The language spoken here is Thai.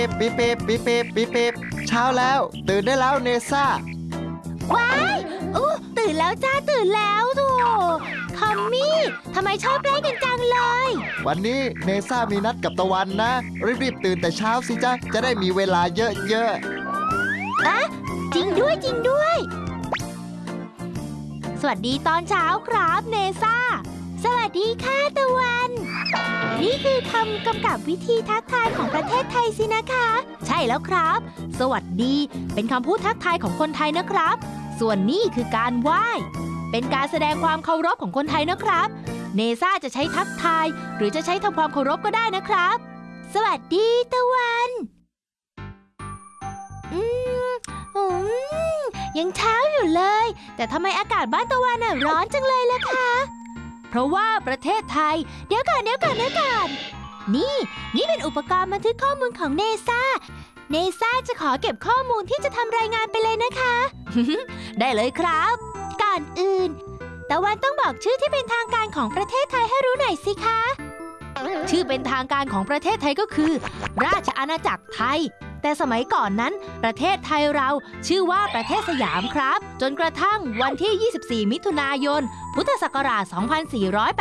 ปีเปปีเปปีเปเช้าแล้วตื่นได้แล้วเนซ่าว้ายตื่นแล้วจ้าตื่นแล้วโธ่ทอมมี่ทำไมชอบแกล้งกันจังเลยวันนี้เนซ่ามีนัดกับตะวันนะรีบๆตื่นแต่เช้าสิจ๊ะจะได้มีเวลาเยอะจริงด้วยจริงด้วย สวัสดีตอนเช้าครับเนซ่าสวัสดีค่ะตะวันนี่คือคำกำกับวิธีทักทายของประเทศไทยสินะคะ ใช่แล้วครับสวัสดีเป็นคำพูดทักทายของคนไทยนะครับส่วนนี่คือการไหว้เป็นการแสดงความเคารพของคนไทยนะครับเนซ่าจะใช้ทักทายหรือจะใช้ทำความเคารพก็ได้นะครับสวัสดีตะวันยังเช้าอยู่เลยแต่ทำไมอากาศบ้านตะวันร้อนจังเลยล่ะคะเพราะว่าประเทศไทยเดี๋ยวก่อนนี่เป็นอุปกรณ์บันทึกข้อมูลของเนซ่าจะขอเก็บข้อมูลที่จะทำรายงานไปเลยนะคะ ได้เลยครับก่อนอื่นตะวันต้องบอกชื่อที่เป็นทางการของประเทศไทยให้รู้หน่อยสิคะชื่อเป็นทางการของประเทศไทยก็คือราชอาณาจักรไทยแต่สมัยก่อนนั้นประเทศไทยเราชื่อว่าประเทศสยามครับจนกระทั่งวันที่ 24 มิถุนายน พุทธศักราช 2480